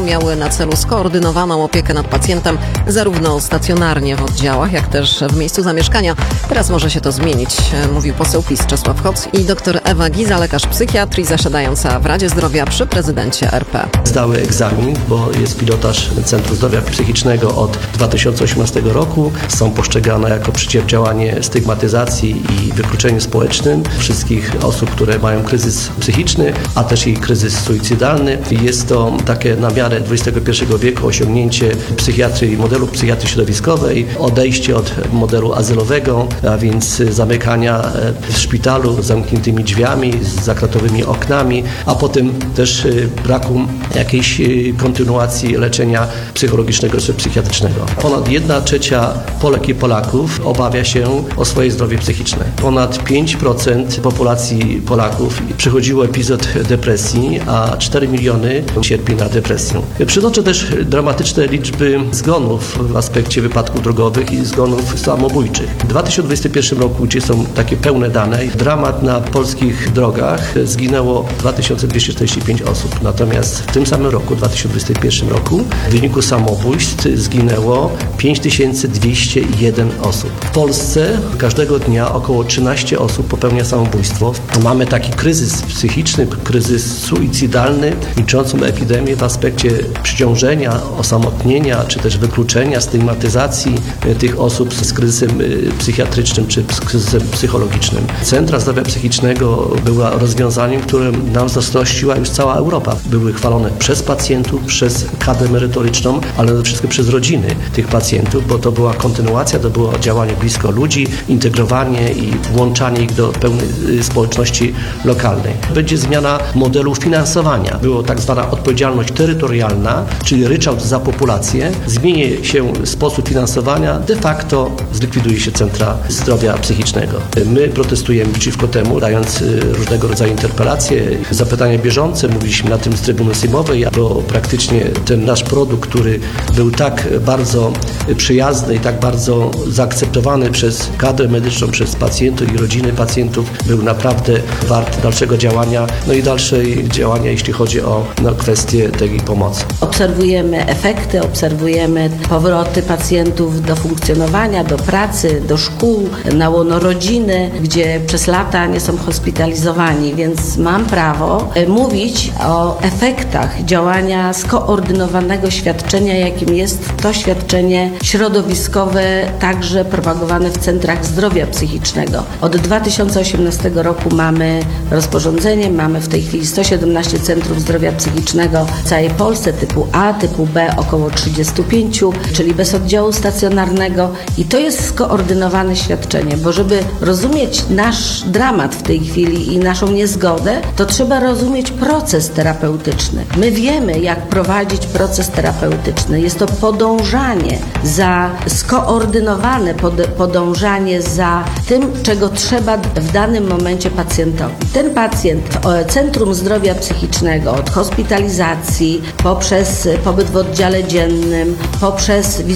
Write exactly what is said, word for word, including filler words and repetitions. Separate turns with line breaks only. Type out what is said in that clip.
miały na celu skoordynowaną opiekę nad pacjentem zarówno stacjonarnie w oddziałach, jak też w miejscu zamieszkania. Teraz może się to zmienić, mówił poseł PiS Czesław Hoc i dr Ewa Giza, lekarz psychiatrii zasiadająca w Radzie Zdrowia przy prezydencie R P.
Zdały egzamin, bo jest pilotaż Centrum Zdrowia Psychicznego od dwa tysiące osiemnastego roku. Są postrzegane jako przeciwdziałanie stygmatyzacji i wykluczeniu społecznym wszystkich osób, które mają kryzys psychiczny, a też i kryzys suicydalny. Jest to takie na miarę dwudziestego pierwszego wieku osiągnięcie psychiatrii, modelu psychiatrii środowiskowej, odejście od modelu azylowego, a więc zamykania w szpitalu z zamkniętymi drzwiami, z zakratowymi oknami, a potem też braku jakiejś kontynuacji leczenia psychologicznego czy psychiatrycznego. Ponad jedna trzecia Polek i Polaków obawia się o swoje zdrowie psychiczne. Ponad pięć procent populacji Polaków przechodziło epizod depresji, a cztery miliony cierpi na depresję. Przytoczę też dramatyczne liczby zgonów w aspekcie wypadków drogowych i zgonów samobójczych. W dwa tysiące dwudziestym pierwszym roku, gdzie są takie pełne dane, dramat na polskich drogach zginęło dwa tysiące dwieście czterdzieści pięć osób. Natomiast w tym samym roku, dwa tysiące dwudziestym pierwszym roku, w wyniku samobójstw zginęło pięć tysięcy dwieście jeden osób. W Polsce każdego dnia około trzynaście osób popełnia samobójstwo. Mamy taki kryzys psychiczny, kryzys suicydalny, liczącą epidemię w aspekcie przyciążenia, osamotnienia, czy też wykluczenia, stygmatyzacji tych osób z kryzysem psychiatrycznym, czy z kryzysem psychologicznym. Centra zdrowia psychicznego była rozwiązaniem, które nam zazdrościła już cała Europa. Były chwalone przez pacjentów, przez kadrę merytoryczną, ale przede wszystkim przez rodziny tych pacjentów, bo to była kontynuacja, to było działanie blisko ludzi, integrowanie i włączanie ich do pełnej społeczności lokalnej. Będzie zmiana modelu finansowania. Było tak zwana odpowiedzialność terytorialna, czyli ryczałt za populację. Zmieni się sposób finansowania, de facto zlikwiduje się centra zdrowia psychicznego. My protestujemy przeciwko temu, dając różnego rodzaju interpelacje, zapytania bieżące. Mówiliśmy na tym z trybuny sejmowej, bo praktycznie ten nasz produkt, który był tak bardzo przyjazny i tak bardzo zaakceptowany przez kadrę medyczną, przez pacjentów i rodziny pacjentów, był naprawdę wart dalszego działania, no i dalszej działania, jeśli chodzi o no, kwestię tej pomocy.
Obserwujemy efekty, obserwujemy powroty pacjentów do funkcjonowania, do pracy, do szkół, na łono rodziny, gdzie przez lata nie są hospitalizowani, więc mam prawo mówić o efektach działania skoordynowanego świadczenia, jakim jest to świadczenie środowiskowe, także propagowane w centrach zdrowia psychicznego. Od dwa tysiące osiemnastego roku mamy rozporządzenie, mamy w tej chwili sto siedemnaście centrów zdrowia psychicznego w całej Polsce, typu A, typu B około trzydzieści pięć, czyli bez oddziału stacjonarnego i to jest skoordynowane świadczenie, bo żeby rozumieć nasz dramat w tej chwili i naszą niezgodę, to trzeba rozumieć proces terapeutyczny. My wiemy, jak prowadzić proces terapeutyczny. Jest to podążanie za, skoordynowane pod, podążanie za tym, czego trzeba w danym momencie pacjentowi. Ten pacjent w Centrum Zdrowia Psychicznego od hospitalizacji, poprzez pobyt w oddziale dziennym, poprzez